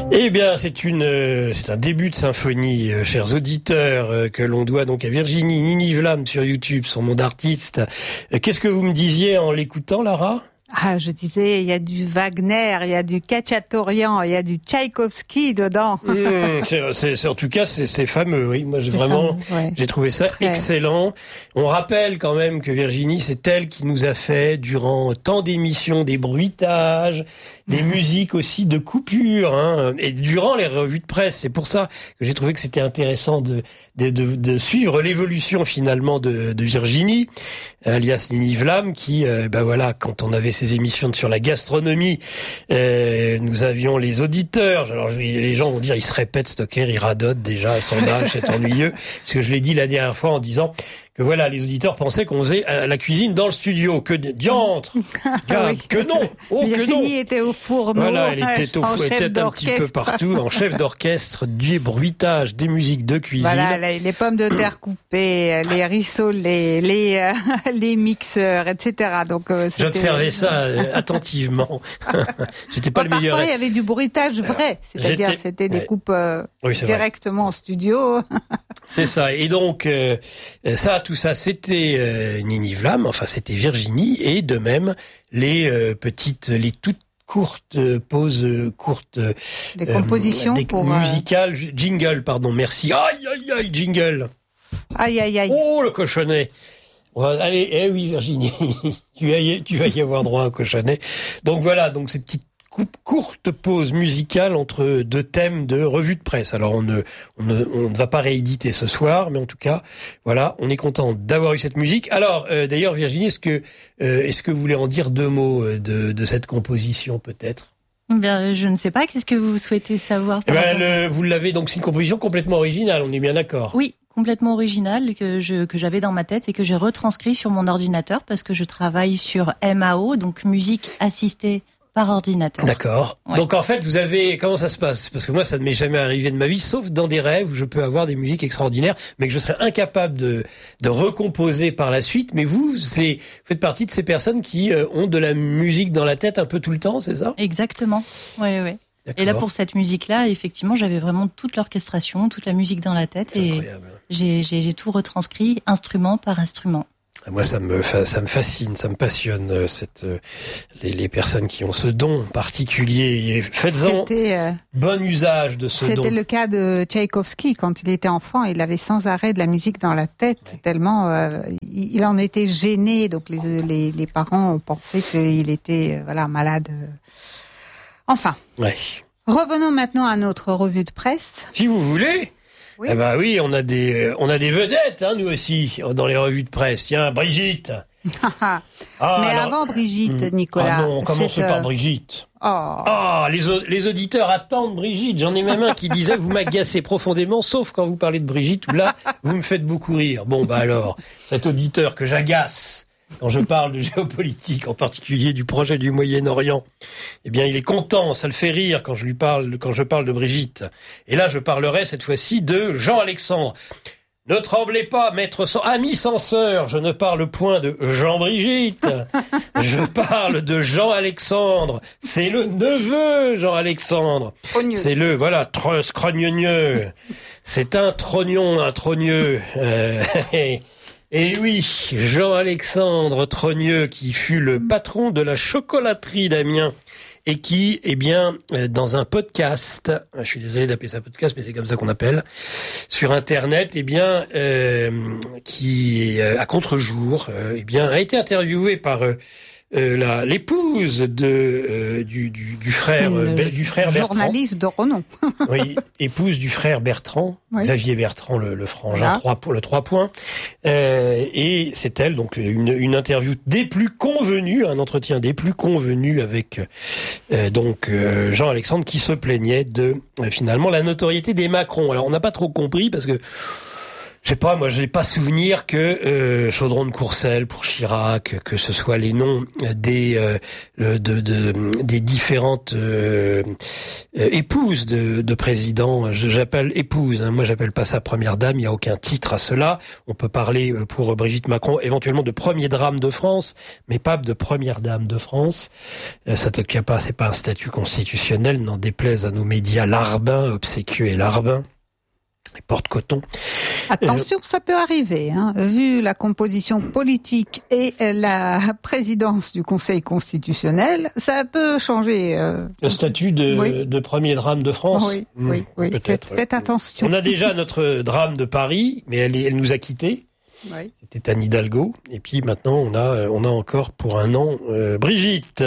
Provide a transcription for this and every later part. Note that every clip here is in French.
Eh bien, c'est un début de symphonie, chers auditeurs, que l'on doit donc à Virginie Ninivlam sur YouTube, son nom d'artiste. Qu'est-ce que vous me disiez en l'écoutant, Lara ? Ah, je disais, il y a du Wagner, il y a du Khatchatorian, il y a du Tchaïkovski dedans. C'est en tout cas, c'est fameux, oui. Moi, j'ai trouvé ça excellent. On rappelle quand même que Virginie, c'est elle qui nous a fait, durant tant d'émissions, des bruitages, des musiques aussi de coupure, hein, et durant les revues de presse. C'est pour ça que j'ai trouvé que c'était intéressant de suivre l'évolution finalement de Virginie, alias Ninivlam, qui, voilà, quand on avait ces émissions sur la gastronomie, nous avions les auditeurs. Alors les gens vont dire, il se répète, Stocker, il radote déjà à son âge, c'est ennuyeux, parce que je l'ai dit la dernière fois en disant que voilà, les auditeurs pensaient qu'on faisait la cuisine dans le studio, que diantre, que non, Virginie était au fourneau, voilà, elle était un petit peu partout, en chef d'orchestre, du bruitage, des musiques de cuisine. Voilà, les pommes de terre coupées, les rissolés, les mixeurs, etc. Donc j'observais ça attentivement. J'étais pas le meilleur. Parfois, il y avait du bruitage vrai, c'est-à-dire c'était des coupes directement en studio. C'est ça. Et donc tout ça, c'était Ninivlam, enfin c'était Virginie, et de même les toutes courtes pauses des compositions musicales, jingle, pardon, merci. Aïe, jingle. Aïe. Oh, le cochonnet. Allez, oui Virginie, tu vas y avoir droit au cochonnet. Donc voilà, donc ces petites courte pause musicale entre deux thèmes de revue de presse. Alors on ne va pas rééditer ce soir, mais en tout cas, voilà, on est content d'avoir eu cette musique. Alors d'ailleurs, Virginie, est-ce que vous voulez en dire deux mots de cette composition peut-être ? Bien, je ne sais pas. Qu'est-ce que vous souhaitez savoir ? Vous l'avez donc, c'est une composition complètement originale. On est bien d'accord ? Oui. Complètement original que j'avais dans ma tête et que j'ai retranscrit sur mon ordinateur parce que je travaille sur MAO, donc musique assistée par ordinateur. D'accord. Ouais. Donc en fait, comment ça se passe ? Parce que moi, ça ne m'est jamais arrivé de ma vie, sauf dans des rêves où je peux avoir des musiques extraordinaires, mais que je serais incapable de recomposer par la suite. Mais vous faites partie de ces personnes qui ont de la musique dans la tête un peu tout le temps, c'est ça ? Exactement. Oui. Et là, pour cette musique-là, effectivement, j'avais vraiment toute l'orchestration, toute la musique dans la tête, et j'ai tout retranscrit instrument par instrument. Moi, ça me fascine, ça me passionne, les personnes qui ont ce don particulier. Faites-en bon usage de ce don. C'était le cas de Tchaïkovski. Quand il était enfant, il avait sans arrêt de la musique dans la tête, tellement il en était gêné. Donc les parents ont pensé qu'il était malade. Enfin. Ouais. Revenons maintenant à notre revue de presse. Si vous voulez. Oui. Eh ben oui, on a des vedettes, nous aussi, dans les revues de presse. Tiens, Brigitte. Avant Brigitte, Nicolas. Ah non, commence par Brigitte. Les auditeurs attendent Brigitte. J'en ai même un qui disait, vous m'agacez profondément, sauf quand vous parlez de Brigitte, où là, vous me faites beaucoup rire. Bon, alors, cet auditeur que j'agace, quand je parle de géopolitique, en particulier du projet du Moyen-Orient, eh bien, il est content, ça le fait rire quand je parle de Brigitte. Et là, je parlerai cette fois-ci de Jean-Alexandre. Ne tremblez pas, ami censeur, je ne parle point de Jean-Brigitte, je parle de Jean-Alexandre. C'est le neveu, Jean-Alexandre. Trogneux. C'est crogneux. C'est un trogneux. Et oui, Jean-Alexandre Trogneux, qui fut le patron de la chocolaterie d'Amiens et qui, dans un podcast, je suis désolé d'appeler ça podcast, mais c'est comme ça qu'on appelle, sur Internet, qui à contre-jour, a été interviewé par l'épouse du frère Bertrand. Journaliste de renom. Oui, épouse du frère Bertrand, oui. Xavier Bertrand, le frangin, le 3 points. Et c'est elle, donc une interview des plus convenues, un entretien des plus convenus avec Jean-Alexandre qui se plaignait de finalement la notoriété des Macron. Alors on n'a pas trop compris parce que Je sais pas, moi je n'ai pas souvenir que Chaudron de Courcelles pour Chirac, que ce soit les noms des différentes épouses de présidents. J'appelle épouse, hein, moi j'appelle pas ça première dame, il y a aucun titre à cela. On peut parler pour Brigitte Macron éventuellement de premier drame de France, mais pas de première dame de France. Ça te tient pas, c'est pas un statut constitutionnel, n'en déplaise à nos médias larbins, obséquieux et larbins. Les porte-coton. Attention, ça peut arriver, hein. Vu la composition politique et la présidence du Conseil constitutionnel, ça peut changer. Le statut de premier drame de France. Oui. Peut-être. Faites attention. On a déjà notre drame de Paris, mais elle nous a quittés. Oui. C'était Anne Hidalgo. Et puis maintenant, on a encore pour un an Brigitte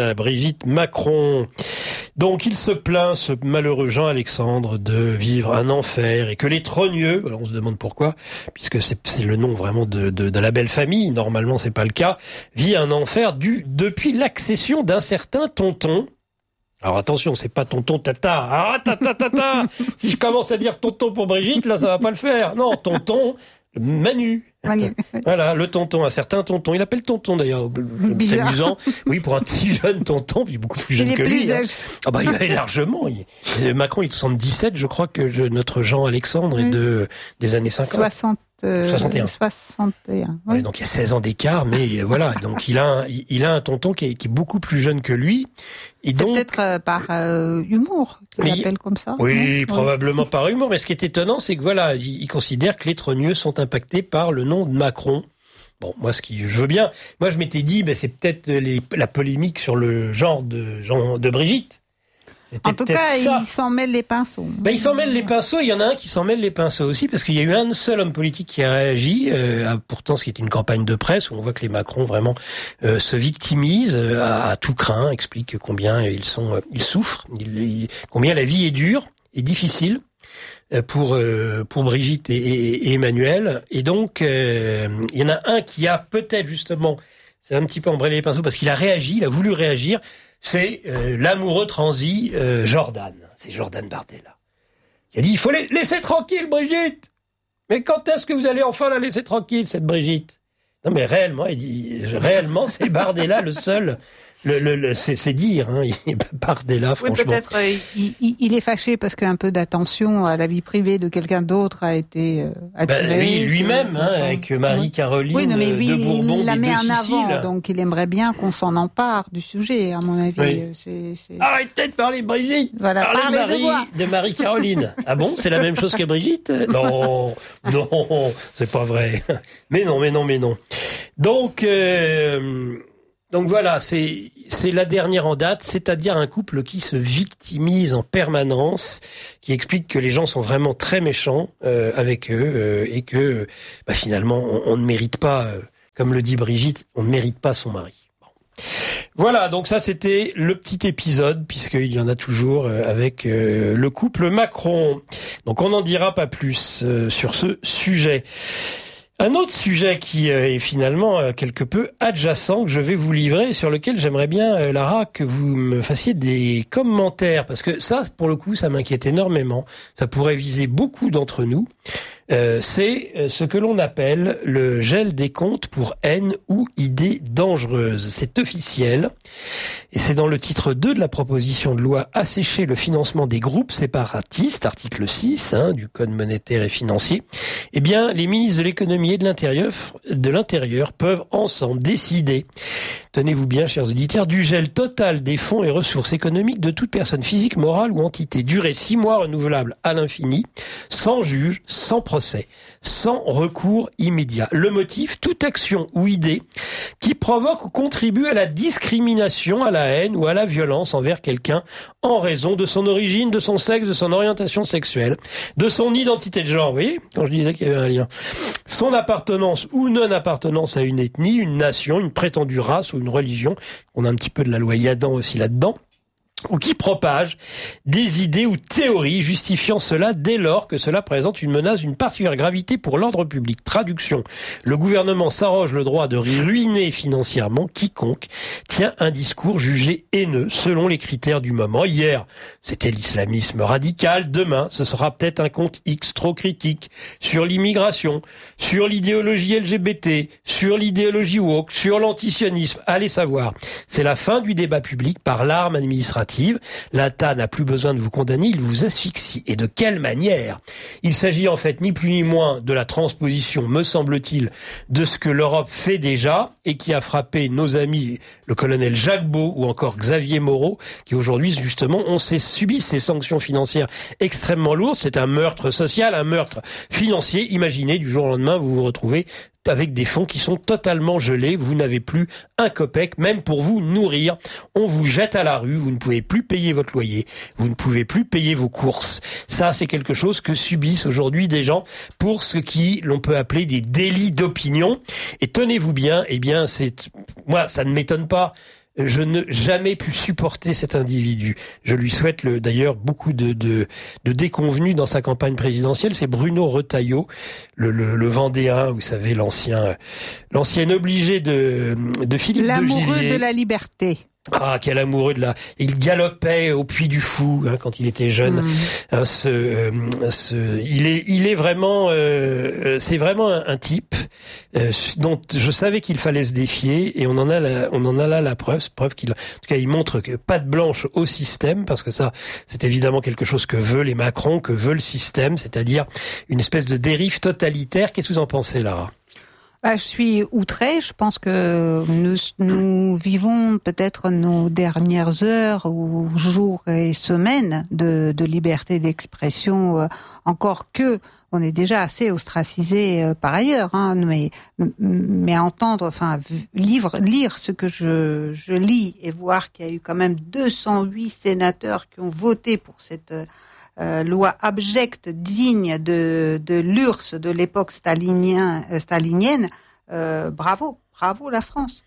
Macron. Donc il se plaint, ce malheureux Jean-Alexandre, de vivre un enfer et que les trogneux, alors on se demande pourquoi, puisque c'est le nom vraiment de la belle famille, normalement c'est pas le cas, vit un enfer depuis l'accession d'un certain tonton. Alors attention, c'est pas tonton tata. Ah tata. Si je commence à dire tonton pour Brigitte, là ça va pas le faire. Non, tonton Manu. Voilà, le tonton, un certain tonton. Il appelle tonton d'ailleurs. C'est amusant. Oui, pour un petit jeune tonton, puis beaucoup plus jeune que lui. Hein. Ah bah il est largement. Macron, il est 77, je crois que notre Jean-Alexandre est des années 50. 61. Oui. Donc il y a 16 ans d'écart, mais voilà. Donc il a un tonton qui est beaucoup plus jeune que lui. Et c'est donc peut-être par humour qu'il l'appelle comme ça. Oui, probablement par humour. Mais ce qui est étonnant, c'est que voilà, il considère que les trogneux sont impactés par le nom de Macron. Bon, moi, je veux bien. Moi, je m'étais dit, c'est peut-être la polémique sur le genre de Brigitte. En tout cas, il s'en mêle les pinceaux. Il s'en mêle les pinceaux, il y en a un qui s'en mêle les pinceaux aussi, parce qu'il y a eu un seul homme politique qui a réagi, pourtant ce qui est une campagne de presse, où on voit que les Macron vraiment se victimisent à tout crin, expliquent combien ils souffrent, combien la vie est dure et difficile pour Brigitte et Emmanuel. Et donc, il y en a un qui a peut-être justement, c'est un petit peu emballé les pinceaux, parce qu'il a réagi, il a voulu réagir. C'est l'amoureux transi Jordan. C'est Jordan Bardella. Il a dit, il faut laisser tranquille Brigitte. Mais quand est-ce que vous allez enfin la laisser tranquille, cette Brigitte? Non mais réellement, il dit, réellement c'est Bardella le seul. C'est dire, hein, Bardella, franchement. Oui, peut-être il est fâché parce qu'un peu d'attention à la vie privée de quelqu'un d'autre a été attirée. Oui, lui-même, avec Marie-Caroline de Bourbon, il la met en Siciles. avant, donc il aimerait bien qu'on s'en empare du sujet, à mon avis. Oui. Arrêtez de parler de Brigitte. Voilà, parlez de Marie-Caroline. Ah bon, c'est la même chose que Brigitte? Non, c'est pas vrai. Mais non. Donc voilà, c'est la dernière en date, c'est-à-dire un couple qui se victimise en permanence, qui explique que les gens sont vraiment très méchants avec eux et que finalement on ne mérite pas, comme le dit Brigitte, on ne mérite pas son mari. Bon. Voilà, donc ça c'était le petit épisode, puisqu'il y en a toujours avec le couple Macron. Donc on n'en dira pas plus sur ce sujet. Un autre sujet qui est finalement quelque peu adjacent que je vais vous livrer, sur lequel j'aimerais bien, Lara, que vous me fassiez des commentaires, parce que ça, pour le coup, ça m'inquiète énormément. Ça pourrait viser beaucoup d'entre nous. C'est ce que l'on appelle le gel des comptes pour haine ou idées dangereuses. C'est officiel et c'est dans le titre 2 de la proposition de loi assécher le financement des groupes séparatistes, article 6 du Code monétaire et financier. Eh bien, les ministres de l'économie et de l'intérieur peuvent ensemble décider, tenez-vous bien chers auditeurs, du gel total des fonds et ressources économiques de toute personne physique, morale ou entité, durée 6 mois renouvelable à l'infini, sans juge, sans procès, sans recours immédiat. Le motif, toute action ou idée qui provoque ou contribue à la discrimination, à la haine ou à la violence envers quelqu'un en raison de son origine, de son sexe, de son orientation sexuelle, de son identité de genre, vous voyez, quand je disais qu'il y avait un lien, son appartenance ou non-appartenance à une ethnie, une nation, une prétendue race ou une religion. On a un petit peu de la loi Yadan aussi là-dedans. ou qui propage des idées ou théories justifiant cela dès lors que cela présente une menace d'une particulière gravité pour l'ordre public. Traduction. Le gouvernement s'arroge le droit de ruiner financièrement quiconque tient un discours jugé haineux selon les critères du moment. Hier, c'était l'islamisme radical. Demain, ce sera peut-être un compte X trop critique sur l'immigration, sur l'idéologie LGBT, sur l'idéologie woke, sur l'antisionisme. Allez savoir. C'est la fin du débat public par l'arme administrative. L'État n'a plus besoin de vous condamner, il vous asphyxie. Et de quelle manière ? Il s'agit en fait ni plus ni moins de la transposition, me semble-t-il, de ce que l'Europe fait déjà et qui a frappé nos amis, le colonel Jacques Beau ou encore Xavier Moreau, qui aujourd'hui justement ont subi ces sanctions financières extrêmement lourdes. C'est un meurtre social, un meurtre financier. Imaginez, du jour au lendemain, vous vous retrouvez avec des fonds qui sont totalement gelés, vous n'avez plus un copec, même pour vous nourrir. On vous jette à la rue, vous ne pouvez plus payer votre loyer, vous ne pouvez plus payer vos courses. Ça, c'est quelque chose que subissent aujourd'hui des gens pour ce qui l'on peut appeler des délits d'opinion. Et tenez-vous bien, moi, ça ne m'étonne pas. Je n'ai jamais pu supporter cet individu. Je lui souhaite d'ailleurs beaucoup de déconvenues dans sa campagne présidentielle. C'est Bruno Retailleau, le Vendéen, vous savez, l'ancien obligé de Philippe de Gillier. L'amoureux de la liberté. Ah, quel amoureux il galopait au Puy du Fou quand il était jeune. Il est vraiment, c'est vraiment un type dont je savais qu'il fallait se défier, et on en a là la preuve qu'il, en tout cas, il montre que patte blanche au système, parce que ça, c'est évidemment quelque chose que veut les Macron, que veut le système, c'est-à-dire une espèce de dérive totalitaire. Qu'est-ce que vous en pensez, Lara ? Je suis outrée. Je pense que nous vivons peut-être nos dernières heures ou jours et semaines de liberté d'expression, encore que on est déjà assez ostracisé par ailleurs, hein, mais entendre, lire ce que je lis et voir qu'il y a eu quand même 208 sénateurs qui ont voté pour cette loi abjecte, digne de l'URSS de l'époque stalinienne. Bravo la France.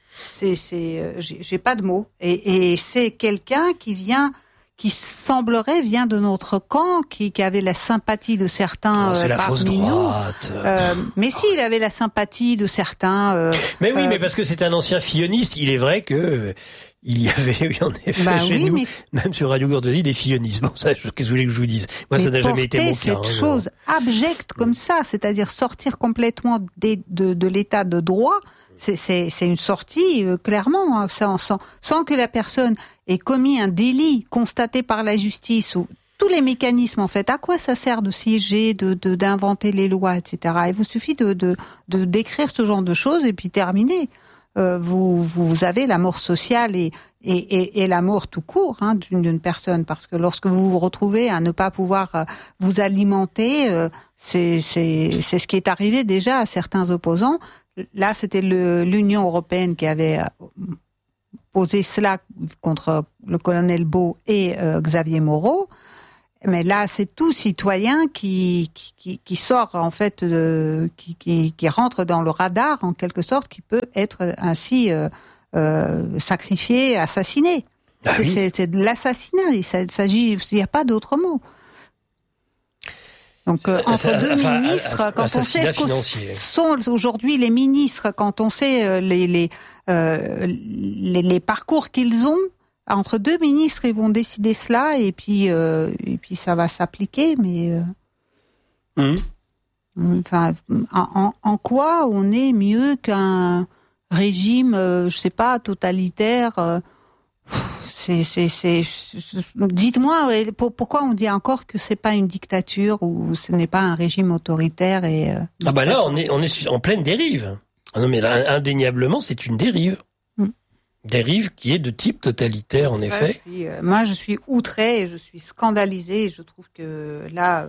J'ai pas de mots. Et c'est quelqu'un qui semblerait vient de notre camp, qui avait la sympathie de certains parmi nous. Mais s'il avait la sympathie de certains. Mais oui, mais parce que c'est un ancien filloniste. Il est vrai que il y avait eu en effet chez nous, même sur Radio Gourdoni, des fillonistes. Bon, ça, qu'est-ce que vous voulez que je vous dise ? Moi, ça n'a jamais été mon cas. Cette chose abjecte comme ça, c'est-à-dire sortir complètement de l'état de droit, c'est une sortie, clairement, hein, sans que la personne ait commis un délit constaté par la justice, ou tous les mécanismes, en fait. À quoi ça sert de siéger, d'inventer les lois, etc. Il vous suffit de d'écrire ce genre de choses et puis terminer. Vous avez la mort sociale et la mort tout court, hein, d'une personne, parce que lorsque vous vous retrouvez à ne pas pouvoir vous alimenter, c'est ce qui est arrivé déjà à certains opposants. Là, c'était l'Union européenne qui avait posé cela contre le colonel Beau et Xavier Moreau. Mais là, c'est tout citoyen qui sort, en fait, qui rentre dans le radar, en quelque sorte, qui peut être ainsi sacrifié, assassiné. C'est de l'assassinat. Il n'y a pas d'autre mot. Donc, entre deux ministres, quand on sait ce que sont aujourd'hui les ministres, quand on sait les parcours qu'ils ont, entre deux ministres, ils vont décider cela, et puis ça va s'appliquer, mais en quoi on est mieux qu'un régime, je sais pas, totalitaire? Dites-moi, pourquoi on dit encore que c'est pas une dictature ou ce n'est pas un régime autoritaire et là, on est en pleine dérive. Ah non, mais là, indéniablement, c'est une dérive. Dérive qui est de type totalitaire, en effet. Moi, je suis outrée et je suis scandalisée. Et je trouve que là,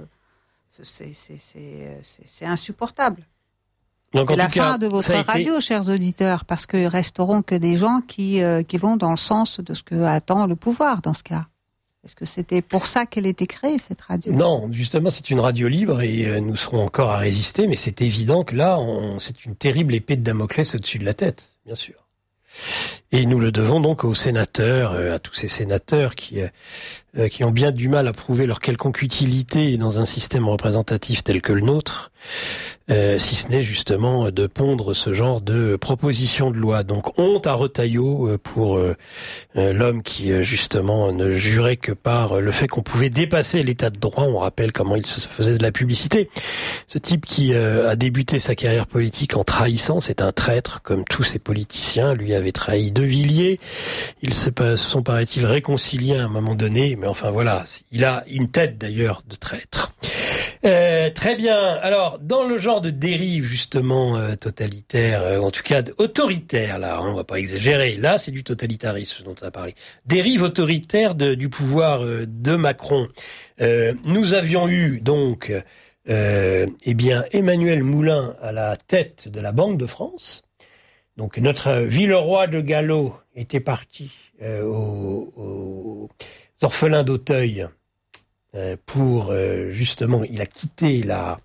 c'est insupportable. C'est la fin de votre radio, chers auditeurs, parce que resteront que des gens qui vont dans le sens de ce que attend le pouvoir dans ce cas. Est-ce que c'était pour ça qu'elle était créée, cette radio ? Non, justement, c'est une radio libre et nous serons encore à résister, mais c'est évident que là, c'est une terrible épée de Damoclès au-dessus de la tête, bien sûr. Et nous le devons donc aux sénateurs, à tous ces sénateurs qui ont bien du mal à prouver leur quelconque utilité dans un système représentatif tel que le nôtre, si ce n'est justement de pondre ce genre de proposition de loi. Donc honte à Retailleau pour l'homme qui justement ne jurait que par le fait qu'on pouvait dépasser l'état de droit. On rappelle comment il se faisait de la publicité. Ce type qui a débuté sa carrière politique en trahissant, c'est un traître comme tous ces politiciens. Lui avait trahi De Villiers. Ils se sont, paraît-il, réconciliés à un moment donné, mais enfin voilà, il a une tête d'ailleurs de traître. Très bien. Alors, dans le genre de dérive justement totalitaire, en tout cas autoritaire, là, on va pas exagérer. Là, c'est du totalitarisme dont on a parlé. Dérive autoritaire du pouvoir de Macron. Nous avions eu donc, Emmanuel Moulin à la tête de la Banque de France. Donc notre Villeroy de Galhau était parti aux orphelins d'Auteuil pour justement, il a quitté la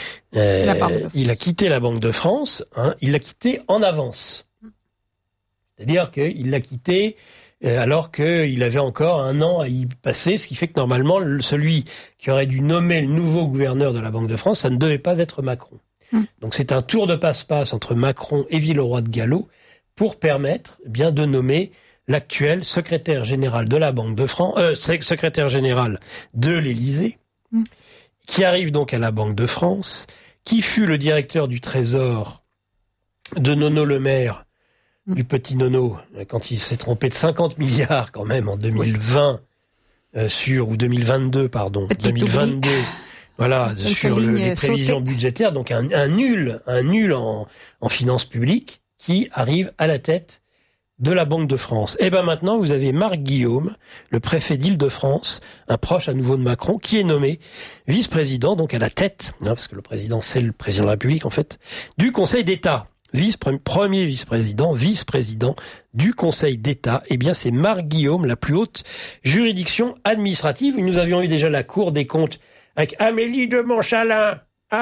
Banque de France. Hein, il l'a quitté en avance, c'est-à-dire qu'il l'a quitté alors qu'il avait encore un an à y passer, ce qui fait que normalement celui qui aurait dû nommer le nouveau gouverneur de la Banque de France, ça ne devait pas être Macron. Donc c'est un tour de passe-passe entre Macron et Villeroy de Galhau pour permettre bien de nommer l'actuel secrétaire général de la Banque de France, secrétaire général de l'Élysée, qui arrive donc à la Banque de France, qui fut le directeur du Trésor de Nono Le Maire, du petit Nono, quand il s'est trompé de 50 milliards quand même en 2020, ou 2022, pardon, petit 2022. Oubli. Voilà, sur les prévisions budgétaires, donc un nul en finances publiques qui arrive à la tête de la Banque de France. Et ben maintenant, vous avez Marc Guillaume, le préfet d'Île-de-France, un proche à nouveau de Macron, qui est nommé vice-président, donc à la tête, parce que le président, c'est le président de la République en fait, du Conseil d'État. Premier vice-président du Conseil d'État, eh bien c'est Marc Guillaume, la plus haute juridiction administrative. Nous avions eu déjà la Cour des comptes avec Amélie de Montchalin,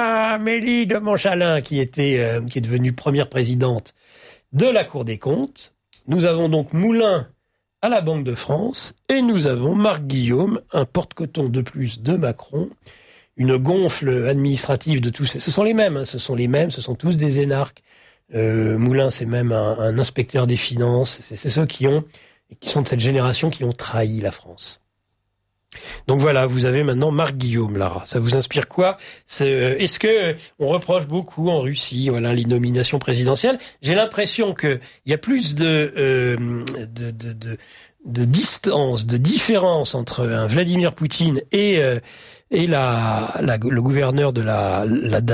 qui est devenue première présidente de la Cour des comptes. Nous avons donc Moulin à la Banque de France et nous avons Marc Guillaume, un porte-coton de plus de Macron, une gonfle administrative de tous. Ce sont les mêmes, ce sont tous des énarques. Moulin, c'est même un inspecteur des finances. C'est ceux qui sont de cette génération qui ont trahi la France. Donc voilà, vous avez maintenant Marc Guillaume, Lara. Ça vous inspire quoi ? Est-ce que on reproche beaucoup en Russie, voilà, les nominations présidentielles ? J'ai l'impression que il y a plus de distance, de différence entre un Vladimir Poutine et le gouverneur de la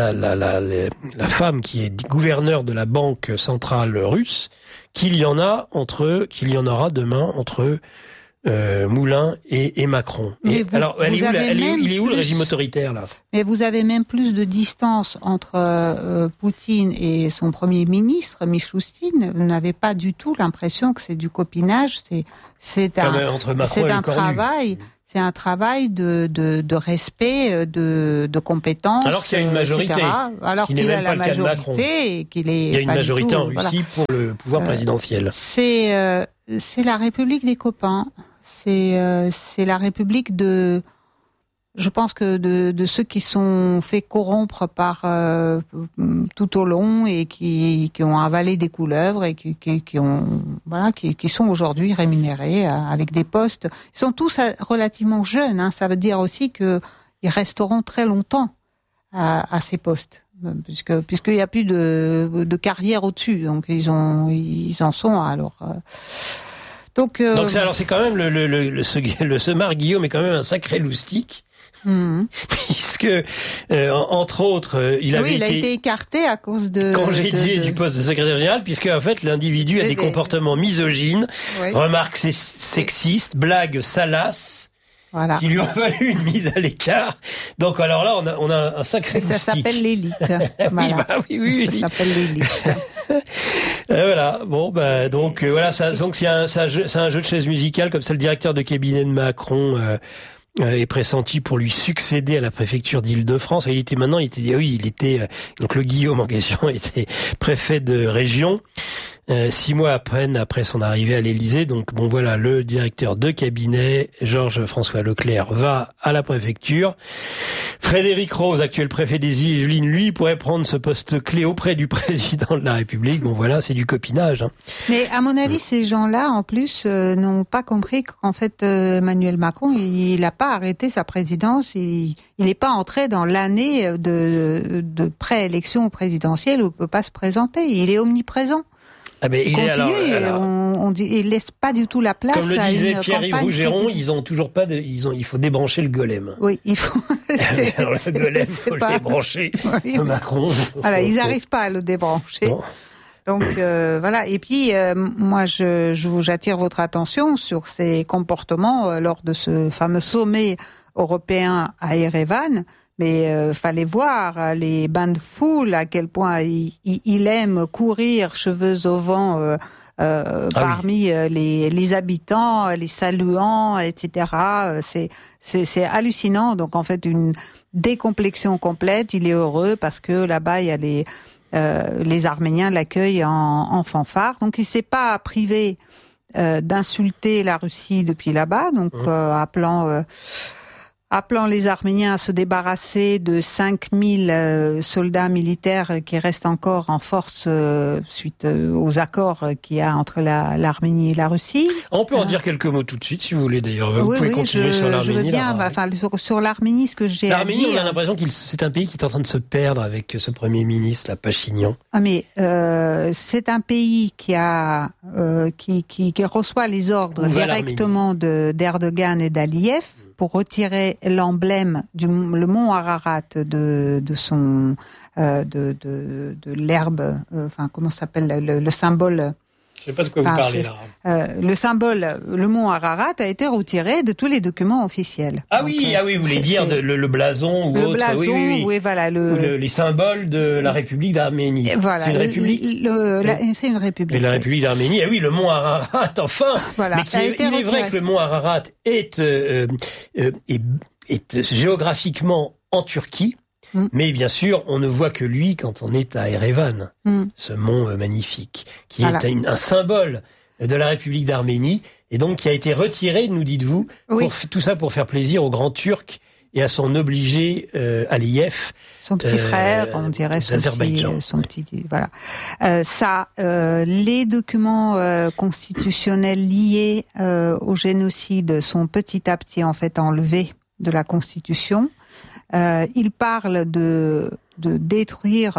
femme qui est gouverneur de la banque centrale russe, qu'il y en aura demain entre Moulin et Macron. Il est où le régime autoritaire là ? Mais vous avez même plus de distance entre Poutine et son premier ministre, Michoustine. Vous n'avez pas du tout l'impression que c'est du copinage. C'est un travail. C'est un travail de respect, de compétences. Alors qu'il y a une majorité. Etc. Alors qu'il a la majorité et qu'il est. Il y a une majorité en Russie pour le pouvoir présidentiel. C'est la République des copains. C'est la République je pense que de ceux qui sont fait corrompre par tout au long et qui ont avalé des couleuvres et qui sont aujourd'hui rémunérés avec des postes. Ils sont tous relativement jeunes. Hein. Ça veut dire aussi que ils resteront très longtemps à ces postes, puisqu'il n'y a plus de carrière au-dessus. Donc ils en sont alors. Donc c'est quand même ce Marc Guillaume est quand même un sacré loustique. Puisque entre autres il a été écarté à cause de congédié du poste de secrétaire général, puisque en fait l'individu a des comportements misogynes, remarques sexistes, blagues salaces, voilà, qui lui ont valu une mise à l'écart. Donc alors là on a un sacré loustique. Ça s'appelle l'élite. Voilà. Oui. Ça s'appelle l'élite. Voilà. Bon, donc voilà. Donc c'est un jeu de chaises musicales, comme ça le directeur de cabinet de Macron est pressenti pour lui succéder à la préfecture d'Île-de-France. Et donc le Guillaume en question était préfet de région. 6 mois après son arrivée à l'Élysée. Donc bon voilà, le directeur de cabinet, Georges-François Leclerc, va à la préfecture. Frédéric Rose, actuel préfet des Yvelines, lui pourrait prendre ce poste clé auprès du président de la République. Bon voilà, c'est du copinage. Mais à mon avis, ces gens-là, en plus, n'ont pas compris qu'en fait, Emmanuel Macron, il n'a pas arrêté sa présidence. Il n'est pas entré dans l'année de préélection présidentielle où il ne peut pas se présenter. Il est omniprésent. Ah ben, il continue, il laisse pas du tout la place. Comme le disait Pierre-Yves Rougeron, ils ont toujours pas il faut débrancher le golem. Oui, il faut. Alors le golem, il faut le débrancher. Oui. Macron. Voilà, ils n'arrivent pas à le débrancher. Bon. Donc voilà. Et puis moi, j'attire votre attention sur ces comportements lors de ce fameux sommet européen à Erevan. Mais fallait voir les bains de foule, à quel point il aime courir cheveux au vent parmi les habitants, les saluant, etc. C'est hallucinant. Donc en fait, une décomplexion complète. Il est heureux parce que là-bas, il y a les Arméniens l'accueillent en fanfare. Donc il s'est pas privé d'insulter la Russie depuis là-bas. Donc appelant les Arméniens à se débarrasser de 5000 soldats militaires qui restent encore en force suite aux accords qu'il y a entre l'Arménie et la Russie. On peut en dire quelques mots tout de suite, si vous voulez d'ailleurs. Vous pouvez continuer sur l'Arménie. Je veux bien, sur l'Arménie, ce que j'ai à dire... L'Arménie, on a l'impression que c'est un pays qui est en train de se perdre avec ce Premier ministre, la Pachinian. Ah mais c'est un pays qui reçoit les ordres directement d'Erdogan et d'Aliyev, pour retirer l'emblème le mont Ararat de l'herbe, comment s'appelle le symbole. Je sais pas de quoi vous parlez là. Le symbole, le mont Ararat a été retiré de tous les documents officiels. Ah donc, oui, vous voulez dire le blason ou le autre. Blason, oui, voilà. Les symboles de la République d'Arménie. Voilà. C'est une république. C'est une république. Et la République d'Arménie, oui, le mont Ararat, enfin. Voilà. Mais il est vrai que le mont Ararat est géographiquement en Turquie. Mais bien sûr, on ne voit que lui quand on est à Erevan, ce mont magnifique, qui est un symbole de la République d'Arménie, et donc qui a été retiré, nous dites-vous, tout ça pour faire plaisir au grand Turc et à son obligé Aliyev. Son petit frère, on dirait son petit voilà. Les documents constitutionnels liés au génocide sont petit à petit en fait enlevés de la Constitution. Il parle de détruire,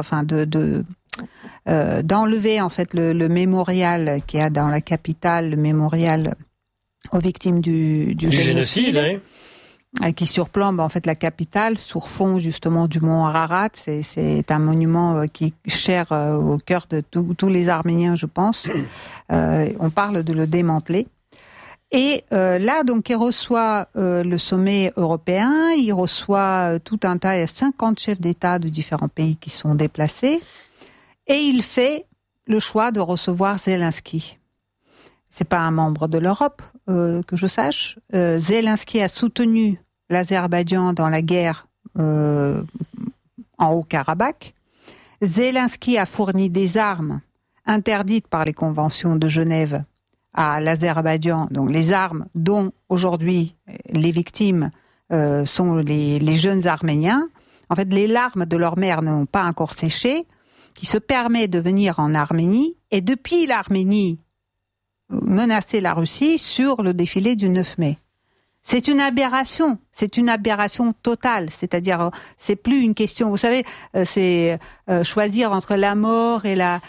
d'enlever en fait le mémorial qu'il y a dans la capitale, le mémorial aux victimes du génocide, qui surplombe en fait la capitale sur fond justement du mont Ararat. C'est un monument qui est cher au cœur de tous les Arméniens, je pense. On parle de le démanteler. Et là, donc, il reçoit le sommet européen, il reçoit tout un tas, il y a 50 chefs d'État de différents pays qui sont déplacés, et il fait le choix de recevoir Zelensky. C'est pas un membre de l'Europe, que je sache. Zelensky a soutenu l'Azerbaïdjan dans la guerre en Haut-Karabakh. Zelensky a fourni des armes interdites par les conventions de Genève à l'Azerbaïdjan, donc les armes dont aujourd'hui les victimes sont les jeunes Arméniens. En fait, les larmes de leur mère n'ont pas encore séché, qui se permet de venir en Arménie, et depuis l'Arménie menacer la Russie sur le défilé du 9 mai. C'est une aberration totale, c'est-à-dire c'est plus une question, vous savez, c'est choisir entre la mort et la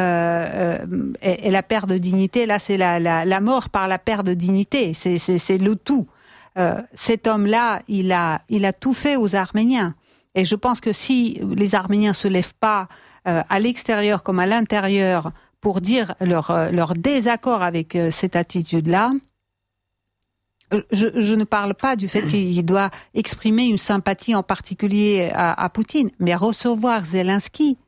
perte de dignité. Là, c'est la mort par la perte de dignité, c'est le tout. Cet homme-là, il a tout fait aux Arméniens, et je pense que si les Arméniens se lèvent pas à l'extérieur comme à l'intérieur pour dire leur désaccord avec cette attitude-là. Je ne parle pas du fait qu'il doit exprimer une sympathie en particulier à Poutine, mais recevoir Zelensky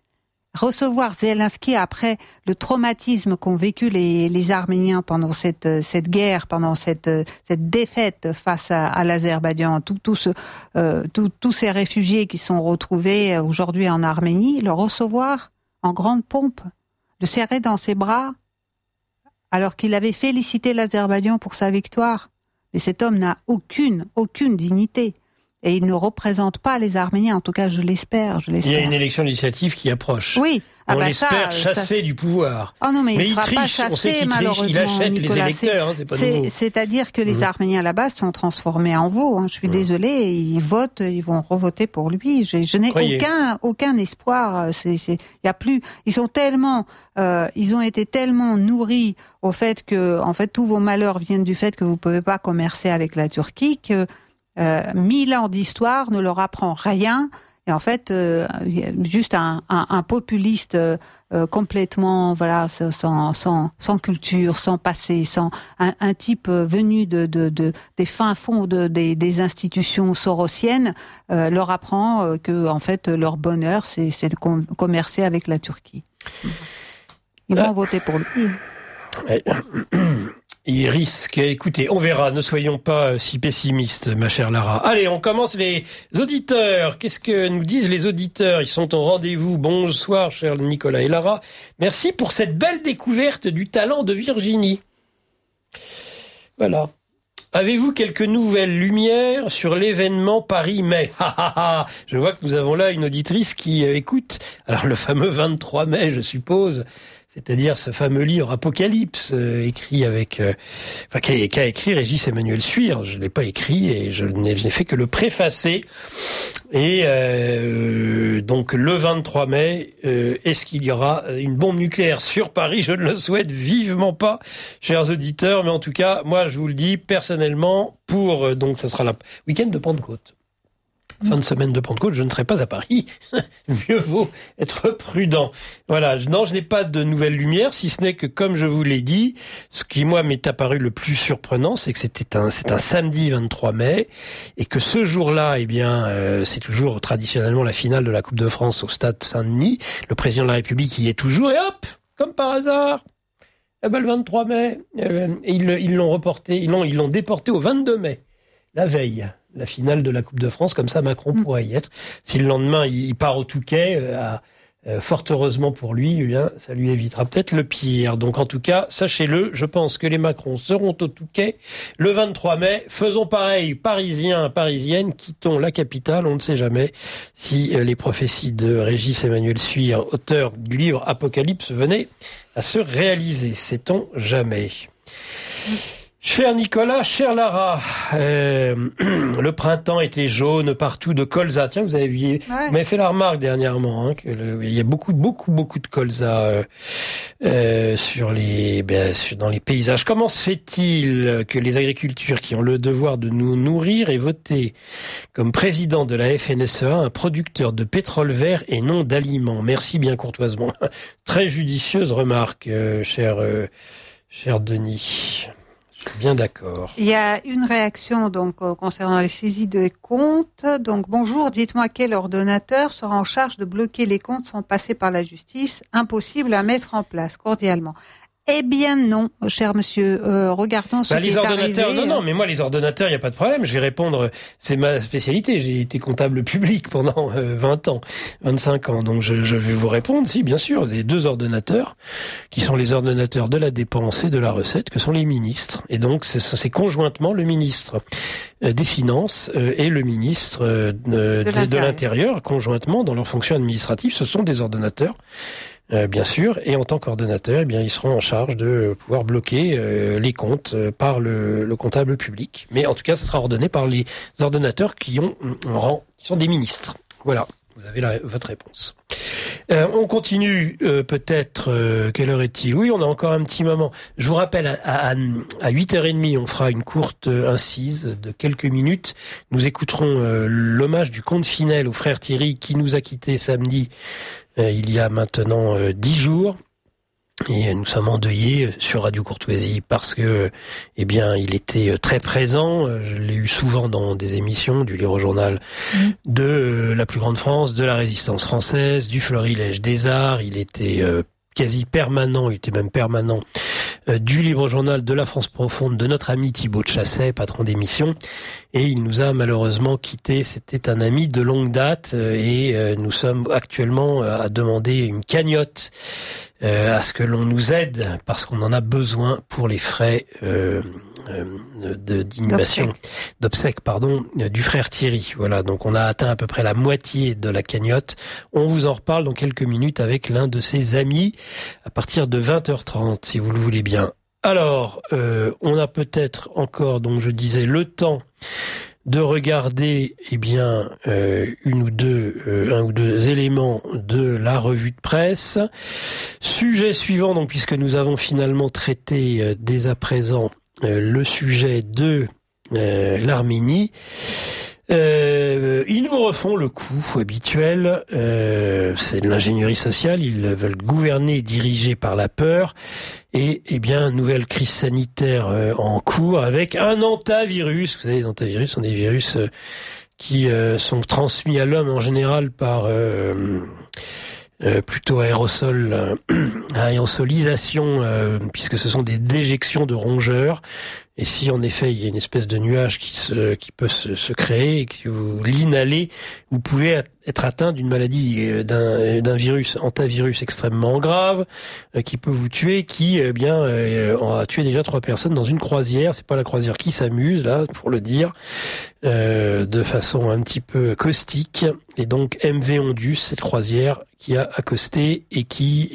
après le traumatisme qu'ont vécu les Arméniens pendant cette guerre, pendant cette défaite face à l'Azerbaïdjan, tous ces réfugiés qui sont retrouvés aujourd'hui en Arménie, le recevoir en grande pompe, le serrer dans ses bras alors qu'il avait félicité l'Azerbaïdjan pour sa victoire. Mais cet homme n'a aucune dignité. Et il ne représente pas les Arméniens, en tout cas je l'espère. Il y a une élection législative qui approche. Oui. On l'espère chasser du pouvoir. Oh non, mais il ne sera triche, pas chassé, malheureusement. Il achète Nicolas, les électeurs, c'est pas nouveau. C'est-à-dire que les Arméniens là-bas sont transformés en veaux. Je suis désolée, ils votent, ils vont revoter pour lui. Je n'ai aucun espoir. Il y a plus. Ils sont tellement, ils ont été tellement nourris au fait que, en fait, tous vos malheurs viennent du fait que vous pouvez pas commercer avec la Turquie, que 1000 ans d'histoire ne leur apprend rien. Et en fait, juste un populiste complètement, voilà, sans culture, sans passé, un type venu des fins fonds des institutions sorosiennes, leur apprend que en fait leur bonheur, c'est de commercer avec la Turquie. Ils vont voter pour lui. Il risque. Écoutez, on verra. Ne soyons pas si pessimistes, ma chère Lara. Allez, on commence les auditeurs. Qu'est-ce que nous disent les auditeurs? Ils sont au rendez-vous. Bonsoir, chers Nicolas et Lara. Merci pour cette belle découverte du talent de Virginie. Voilà. Avez-vous quelques nouvelles lumières sur l'événement Paris-Mai? Je vois que nous avons là une auditrice qui écoute. Alors, le fameux 23 mai, je suppose. C'est-à-dire ce fameux livre Apocalypse, écrit avec, qu'a écrit Régis Emmanuel Suire. Je l'ai pas écrit et je n'ai fait que le préfacer. Et donc le 23 mai, est-ce qu'il y aura une bombe nucléaire sur Paris? Je ne le souhaite vivement pas, chers auditeurs. Mais en tout cas, moi, je vous le dis personnellement, donc ça sera le week-end de Pentecôte. Fin de semaine de Pentecôte, je ne serai pas à Paris. Mieux vaut être prudent. Voilà. Non, je n'ai pas de nouvelles lumières, si ce n'est que, comme je vous l'ai dit, ce qui, moi, m'est apparu le plus surprenant, c'est que c'est un samedi 23 mai, et que ce jour-là, eh bien, c'est toujours traditionnellement la finale de la Coupe de France au stade Saint-Denis. Le président de la République y est toujours, et hop, comme par hasard, eh ben, le 23 mai, ils l'ont reporté, ils l'ont déporté au 22 mai, la veille. La finale de la Coupe de France, comme ça Macron pourrait y être. Si le lendemain il part au Touquet, fort heureusement pour lui, eh bien, ça lui évitera peut-être le pire. Donc en tout cas, sachez-le, je pense que les Macrons seront au Touquet le 23 mai. Faisons pareil, Parisiens, Parisiennes, quittons la capitale. On ne sait jamais si les prophéties de Régis Emmanuel Suire, auteur du livre Apocalypse, venaient à se réaliser. Sait-on jamais. Cher Nicolas, chère Lara, le printemps était jaune partout de colza. Tiens, vous m'avez fait la remarque dernièrement il y a beaucoup de colza dans les paysages. Comment se fait-il que les agriculteurs qui ont le devoir de nous nourrir aient voté comme président de la FNSEA un producteur de pétrole vert et non d'aliments? Merci bien courtoisement. Très judicieuse remarque, cher Denis. Bien d'accord. Il y a une réaction donc concernant les saisies de comptes. Donc bonjour, dites-moi quel ordonnateur sera en charge de bloquer les comptes sans passer par la justice? Impossible à mettre en place, cordialement. Eh bien non, cher monsieur. Regardons ce qui est arrivé. Non, mais moi les ordinateurs, il y a pas de problème. Je vais répondre. C'est ma spécialité. J'ai été comptable public pendant 20 ans, 25 ans. Donc je vais vous répondre. Si, bien sûr, les deux ordonnateurs qui sont les ordonnateurs de la dépense et de la recette, que sont les ministres. Et donc c'est conjointement le ministre des Finances et le ministre de l'Intérieur, conjointement dans leurs fonctions administratives. Ce sont des ordonnateurs. Bien sûr, et en tant qu'ordonnateur, eh bien, ils seront en charge de pouvoir bloquer les comptes par le comptable public. Mais en tout cas, ce sera ordonné par les ordonnateurs qui ont un rang, qui sont des ministres. Voilà, vous avez votre réponse. On continue peut-être. Quelle heure est-il? Oui, on a encore un petit moment. Je vous rappelle, à 8h30, on fera une courte incise de quelques minutes. Nous écouterons l'hommage du comte Finel au frère Thierry qui nous a quittés samedi. Il y a maintenant 10 jours, et nous sommes endeuillés sur Radio Courtoisie parce que, eh bien, il était très présent. Je l'ai eu souvent dans des émissions du Livre Journal de la plus grande France, de la Résistance française, du Florilège des Arts. Il était quasi permanent, il était même permanent du Livre Journal de la France profonde de notre ami Thibaut de Chasset, patron d'émission, et il nous a malheureusement quittés. C'était un ami de longue date et nous sommes actuellement à demander une cagnotte à ce que l'on nous aide parce qu'on en a besoin pour les frais d'inhumation, d'obsèques, du frère Thierry. Voilà, donc on a atteint à peu près la moitié de la cagnotte. On vous en reparle dans quelques minutes avec l'un de ses amis à partir de 20h30, si vous le voulez bien. Alors, on a peut-être encore, donc je disais, le temps de regarder, un ou deux éléments de la revue de presse. Sujet suivant, donc, puisque nous avons finalement traité dès à présent le sujet de l'Arménie. Ils nous refont le coup habituel, c'est de l'ingénierie sociale, ils veulent gouverner dirigés par la peur, et nouvelle crise sanitaire en cours avec un hantavirus. Vous savez, les hantavirus sont des virus qui sont transmis à l'homme en général par plutôt aérosolisation, puisque ce sont des déjections de rongeurs. Et si en effet il y a une espèce de nuage qui peut se créer et que vous l'inhalez, vous pouvez être atteint d'une maladie, d'un virus, hantavirus extrêmement grave, qui peut vous tuer, qui a tué déjà 3 personnes dans une croisière. C'est pas la croisière qui s'amuse là, pour le dire, de façon un petit peu caustique. Et donc MV Ondus, cette croisière qui a accosté et qui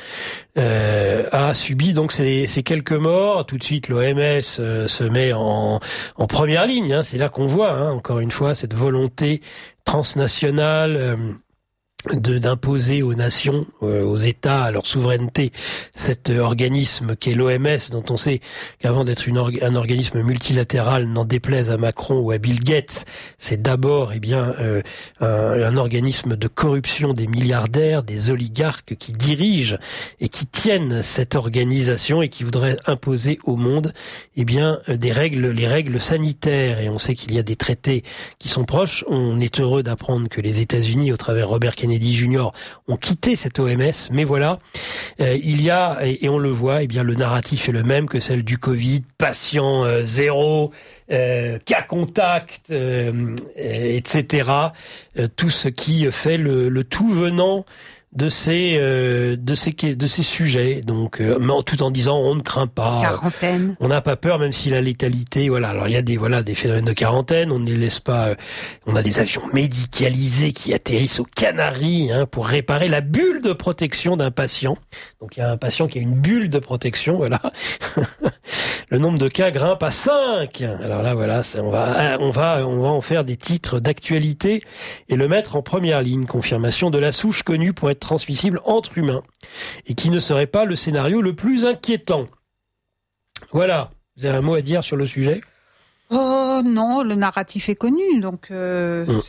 a subi donc ces quelques morts. Tout de suite l'OMS se met en première ligne, hein. C'est là qu'on voit encore une fois cette volonté transnationale d'imposer aux nations, aux États, à leur souveraineté, cet organisme qu'est l'OMS, dont on sait qu'avant d'être un organisme multilatéral, n'en déplaise à Macron ou à Bill Gates, c'est d'abord un organisme de corruption des milliardaires, des oligarques qui dirigent et qui tiennent cette organisation et qui voudraient imposer au monde les règles sanitaires. Et on sait qu'il y a des traités qui sont proches. On est heureux d'apprendre que les États-Unis, au travers Robert Kennedy Jr., ont quitté cette OMS, mais voilà, il y a, et on le voit, le narratif est le même que celle du Covid, patient zéro, cas contact, etc. Tout ce qui fait le tout venant de ces sujets, donc tout en disant on ne craint pas, quarantaine, on n'a pas peur, même si la létalité, alors il y a des phénomènes de quarantaine, on ne les laisse pas, on a des avions médicalisés qui atterrissent aux Canaries pour réparer la bulle de protection d'un patient. Donc il y a un patient qui a une bulle de protection, voilà. Le nombre de cas grimpe à 5. Alors là, voilà, on va en faire des titres d'actualité et le mettre en première ligne. Confirmation de la souche connue pour être transmissible entre humains et qui ne serait pas le scénario le plus inquiétant. Voilà. Vous avez un mot à dire sur le sujet ? Oh non, le narratif est connu, donc ce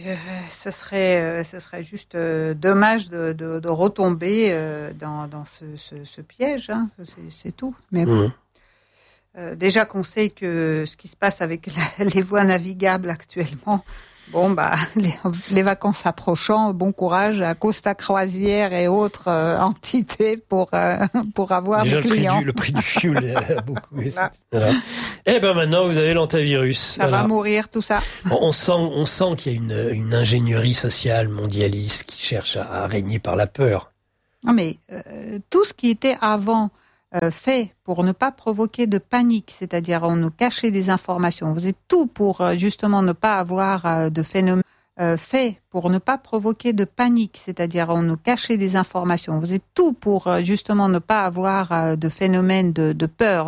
serait juste dommage de retomber dans ce piège. Hein. C'est tout. Mais bon. Déjà qu'on sait que ce qui se passe avec les voies navigables actuellement, les vacances approchant, bon courage à Costa Croisière et autres entités pour avoir déjà des clients. Le prix du fioul a beaucoup. Voilà. Maintenant vous avez l'hantavirus. Ça va mourir tout ça. On sent qu'il y a une ingénierie sociale mondialiste qui cherche à régner par la peur. Non mais tout ce qui était avant fait pour ne pas provoquer de panique, c'est-à-dire on nous cachait des informations. On faisait tout pour justement ne pas avoir de phénomène fait pour ne pas provoquer de panique, c'est-à-dire on nous cachait des informations. On faisait tout pour justement ne pas avoir de phénomène de peur.